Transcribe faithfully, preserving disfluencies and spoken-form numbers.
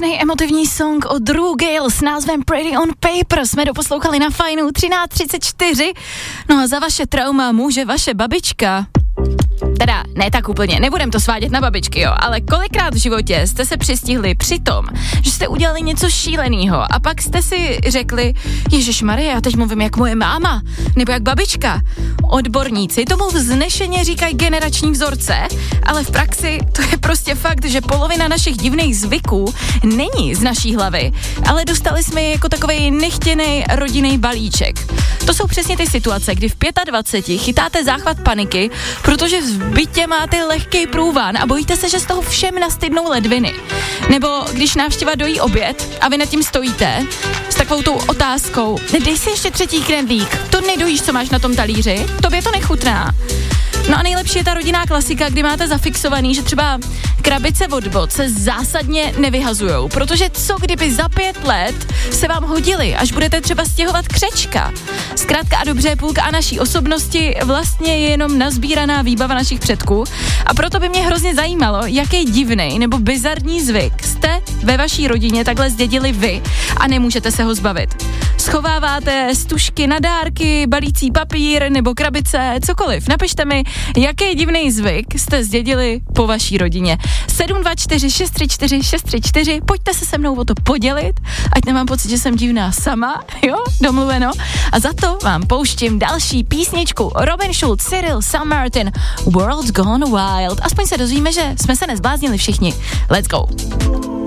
krásný emotivní song od Drew Gale s názvem Pretty on Paper jsme doposlouchali na Fajnu třináct třicet čtyři. No a za vaše trauma může vaše babička. Teda, ne tak úplně, nebudem to svádět na babičky, jo, ale kolikrát v životě jste se přistihli při tom, že jste udělali něco šílenýho a pak jste si řekli, ježišmarja, já teď mluvím jak moje máma, nebo jak babička. Odborníci tomu vznešeně říkají generační vzorce, ale v praxi to je prostě fakt, že polovina našich divných zvyků není z naší hlavy, ale dostali jsme je jako takovej nechtěný rodinný balíček. To jsou přesně ty situace, kdy v dvaceti pěti chytáte záchvat paniky, protože v bytě máte lehký průvan a bojíte se, že z toho všem nastydnou ledviny. Nebo když návštěva dojí oběd a vy nad tím stojíte s takovou tou otázkou, dej si ještě třetí krendlík, to nedojíš, co máš na tom talíři, tobě to nechutná. No a nejlepší je ta rodinná klasika, kdy máte zafixovaný, že třeba krabice od bot se zásadně nevyhazujou, protože co kdyby za pět let se vám hodily, až budete třeba stěhovat křečka. Zkrátka a dobře, půlka a naší osobnosti vlastně je jenom nazbíraná výbava našich předků a proto by mě hrozně zajímalo, jaký divnej nebo bizarní zvyk jste ve vaší rodině takhle zdědili vy a nemůžete se ho zbavit. Schováváte stužky na dárky, balící papír nebo krabice, cokoliv. Napište mi, jaký divný zvyk jste zdědili po vaší rodině. sedm dva čtyři šest tři čtyři šest tři čtyři, pojďte se se mnou o to podělit, ať nemám pocit, že jsem divná sama, jo, domluveno. A za to vám pouštím další písničku Robin Schulz, Cyril, Sam Martin, World's Gone Wild. Aspoň se dozvíme, že jsme se nezbláznili všichni. Let's go.